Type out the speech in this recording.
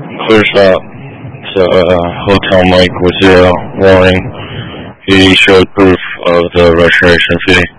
Clear shot. Hotel Mike with 0. Warning. He showed proof of the registration fee.